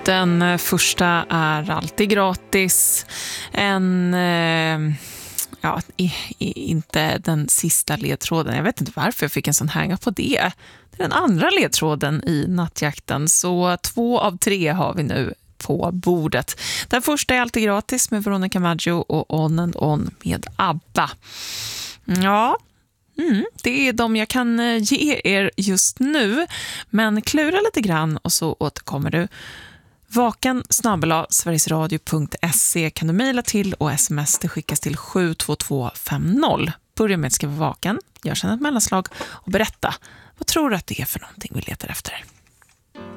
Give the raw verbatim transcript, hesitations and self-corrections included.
Den första är alltid gratis. En... Eh, ja, i, i, inte den sista ledtråden. Jag vet inte varför jag fick en sån hänga på det. Det är den andra ledtråden i nattjakten. Så två av tre har vi nu på bordet. Den första är alltid gratis med Veronica Maggio och On and On med ABBA. Ja... Mm, det är de jag kan ge er just nu. Men klura lite grann och så återkommer du. Vaken snabel-a sverigesradio punkt se kan du mejla till och sms det skickas till sju två två fem noll. Börja med att skriva vaken, gör sedan ett mellanslag och berätta. Vad tror du att det är för någonting vi letar efter?